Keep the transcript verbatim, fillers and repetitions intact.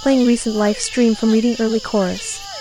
playing recent live stream from Reading Early Chorus.